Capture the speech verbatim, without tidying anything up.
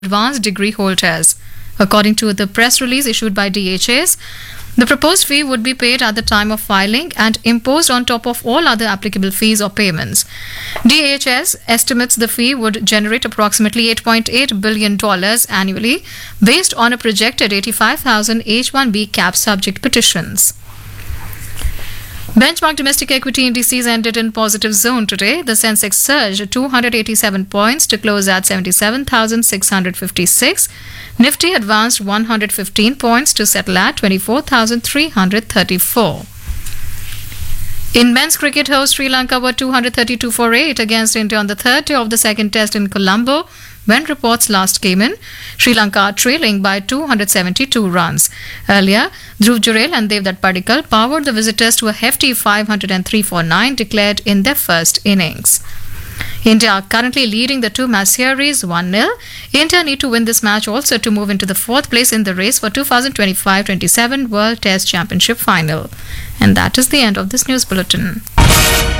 advanced degree holders. According to the press release issued by D H S, the proposed fee would be paid at the time of filing and imposed on top of all other applicable fees or payments. D H S estimates the fee would generate approximately eight point eight billion dollars annually based on a projected eighty-five thousand H one B cap subject petitions. Benchmark domestic equity indices ended in positive zone today. The Sensex surged two hundred eighty-seven points to close at seventy-seven thousand six hundred fifty-six. Nifty advanced one hundred fifteen points to settle at twenty-four thousand three hundred thirty-four. In men's cricket, host Sri Lanka were two hundred thirty-two for eight against India on the third day of the second test in Colombo. When reports last came in, Sri Lanka are trailing by two hundred seventy-two runs. Earlier, Dhruv Jurel and Devdutt Padikkal powered the visitors to a hefty five hundred three for nine declared in their first innings. India are currently leading the two-match series one nil. India need to win this match also to move into the fourth place in the race for twenty twenty-five twenty-seven World Test Championship final. And that is the end of this news bulletin.